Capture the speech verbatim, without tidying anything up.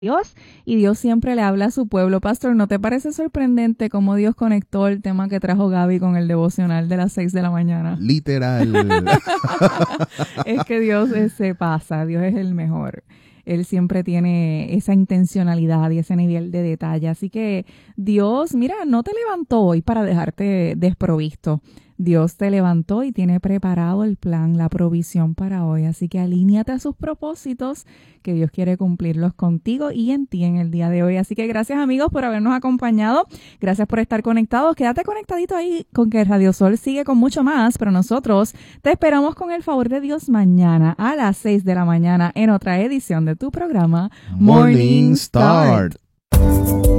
Dios y Dios siempre le habla a su pueblo. Pastor, ¿no te parece sorprendente cómo Dios conectó el tema que trajo Gaby con el devocional de las seis de la mañana? Literal. Es que Dios eh, se pasa, Dios es el mejor. Él siempre tiene esa intencionalidad y ese nivel de detalle. Así que Dios, mira, no te levantó hoy para dejarte desprovisto. Dios te levantó y tiene preparado el plan, la provisión para hoy. Así que alíñate a sus propósitos, que Dios quiere cumplirlos contigo y en ti en el día de hoy. Así que gracias, amigos, por habernos acompañado. Gracias por estar conectados. Quédate conectadito ahí con que Radio Sol sigue con mucho más, pero nosotros te esperamos con el favor de Dios mañana a las seis de la mañana en otra edición de tu programa Morning Start.